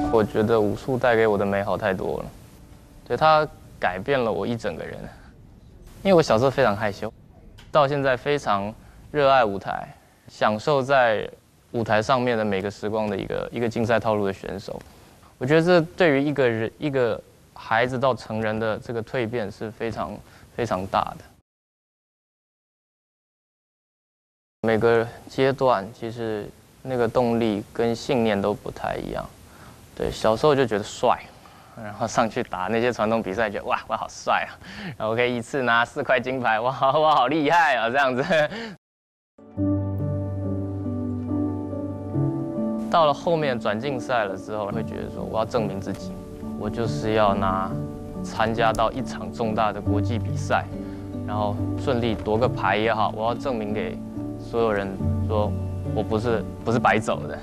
我觉得武术带给我的美好太多了，对它改变了我一整个人。因为我小时候非常害羞，到现在非常热爱舞台，享受在舞台上面的每个时光的一个竞赛套路的选手。我觉得这对于一个孩子到成人的这个蜕变是非常非常大的。每个阶段其实那个动力跟信念都不太一样。对，小时候就觉得帅，然后上去打那些传统比赛，觉得哇，我好帅啊！然后我可以一次拿4块金牌，哇，我好厉害啊！这样子。到了后面转竞赛了之后，会觉得说我要证明自己，我就是要参加到一场重大的国际比赛，然后顺利夺个牌也好，我要证明给所有人说我不是白走的。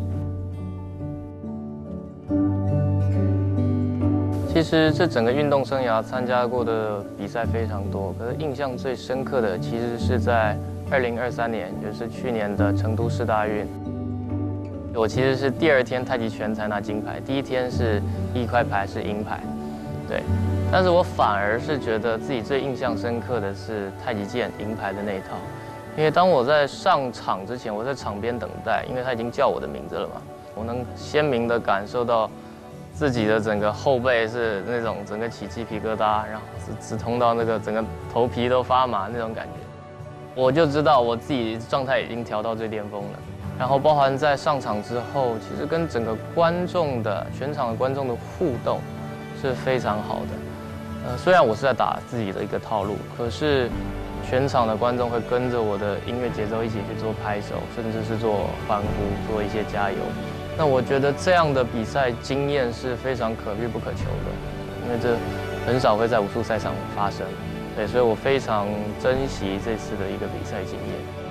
其实这整个运动生涯参加过的比赛非常多，可是印象最深刻的其实是在2023年，就是去年的成都市大运。我其实是第2天太极拳才拿金牌，第1天是1块牌是银牌，对。但是我反而是觉得自己最印象深刻的是太极剑银牌的那一套，因为当我在上场之前，我在场边等待，因为他已经叫我的名字了嘛，我能鲜明地感受到自己的整个后背是那种整个起鸡皮疙瘩，然后是直通到那个整个头皮都发麻那种感觉，我就知道我自己状态已经调到最巅峰了。然后包含在上场之后，其实跟整个全场的观众的互动是非常好的。虽然我是在打自己的一个套路，可是全场的观众会跟着我的音乐节奏一起去做拍手，甚至是做欢呼，做一些加油。那我觉得这样的比赛经验是非常可遇不可求的，因为这很少会在武术赛场发生。对，所以我非常珍惜这次的一个比赛经验。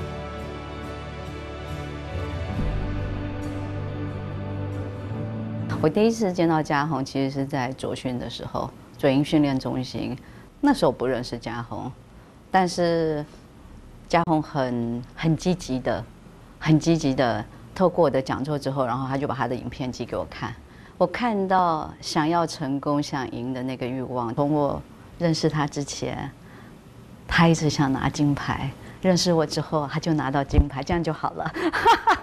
我第一次见到嘉宏，其实是在左训的时候，左营训练中心。那时候不认识嘉宏，但是嘉宏很积极的，透过我的讲座之后，然后他就把他的影片寄给我看。我看到想要成功、想赢的那个欲望。从我认识他之前，他一直想拿金牌；认识我之后，他就拿到金牌，这样就好了。